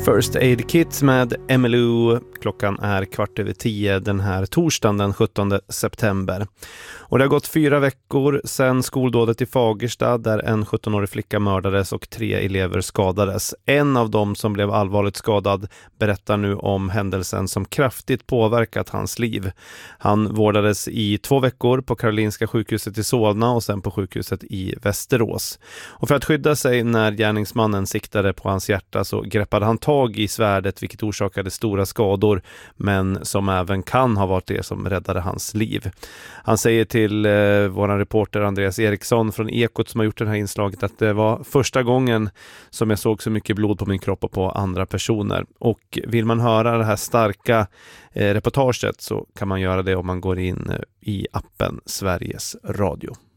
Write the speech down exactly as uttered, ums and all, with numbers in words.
First Aid Kit med Emmylou. Klockan är kvart över tio den här torsdagen den sjuttonde september. Och det har gått fyra veckor sedan skoldådet i Fagersta där en sjuttonårig flicka mördades och tre elever skadades. En av dem som blev allvarligt skadad berättar nu om händelsen som kraftigt påverkat hans liv. Han vårdades i två veckor på Karolinska sjukhuset i Solna och sen på sjukhuset i Västerås. Och för att skydda sig när gärningsmannen siktade på hans hjärta så greppade han tag i svärdet vilket orsakade stora skador men som även kan ha varit det som räddade hans liv. Han säger till eh, vår reporter Andreas Eriksson från Ekot som har gjort det här inslaget att det var första gången som jag såg så mycket blod på min kropp och på andra personer. Och vill man höra det här starka eh, reportaget så kan man göra det om man går in i appen Sveriges Radio.